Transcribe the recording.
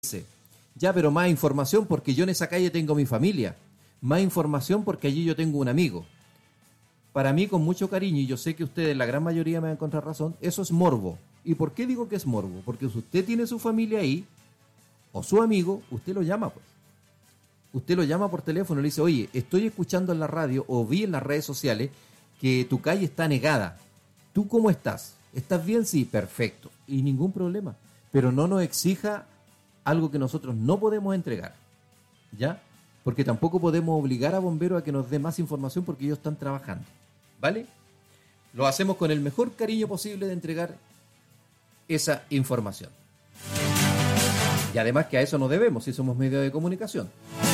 dice, ya, pero más información porque yo en esa calle tengo mi familia, más información porque allí yo tengo un amigo. Para mí, con mucho cariño, y yo sé que ustedes, la gran mayoría, me van a encontrar razón, eso es morbo. ¿Y por qué digo que es morbo? Porque si usted tiene su familia ahí, o su amigo, usted lo llama, pues. Usted lo llama por teléfono y le dice, oye, estoy escuchando en la radio o vi en las redes sociales que tu calle está negada. ¿Tú cómo estás? ¿Estás bien? Sí, perfecto. Y ningún problema. Pero no nos exija algo que nosotros no podemos entregar. ¿Ya? Porque tampoco podemos obligar a bomberos a que nos dé más información porque ellos están trabajando. ¿Vale? Lo hacemos con el mejor cariño posible de entregar esa información. Y además que a eso nos debemos si somos medios de comunicación.